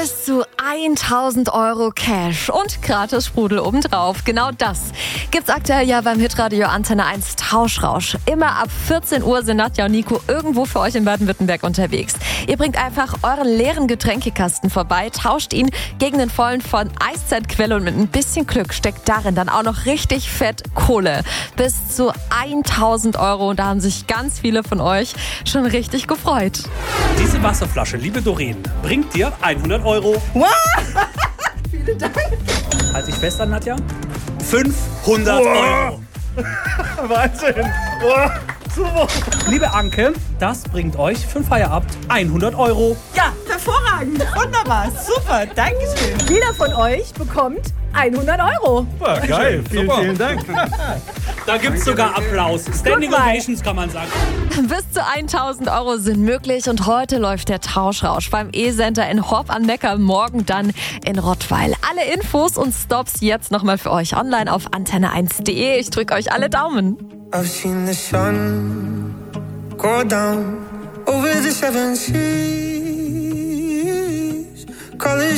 Bis zu 1000 Euro Cash und gratis Sprudel obendrauf. Genau das gibt's aktuell ja beim Hitradio Antenne 1 Tauschrausch. Immer ab 14 Uhr sind Nadja und Nico irgendwo für euch in Baden-Württemberg unterwegs. Ihr bringt einfach euren leeren Getränkekasten vorbei, tauscht ihn gegen den vollen von Eiszeitquelle und mit ein bisschen Glück steckt darin dann auch noch richtig fett Kohle. Bis zu 1000 Euro und da haben sich ganz viele von euch schon richtig gefreut. Diese Wasserflasche, liebe Doreen, bringt dir 100 Euro. Wow! Vielen Dank. Halt dich fest an, Nadja. 500 Euro. Wahnsinn. Oh, super. Liebe Anke, das bringt euch für den Feierabend 100 Euro. Ja, hervorragend. Wunderbar. Super. Dankeschön. Jeder von euch bekommt 100 Euro. Ja, geil. Vielen Dank. Da gibt's sogar Applaus. Standing Ovations kann man sagen. Bis zu 1000 Euro sind möglich und heute läuft der Tauschrausch beim E-Center in Horb am Neckar, morgen dann in Rottweil. Alle Infos und Stops jetzt nochmal für euch online auf antenne1.de. Ich drücke euch alle Daumen. I've seen the sun go down over the seven seas. Colors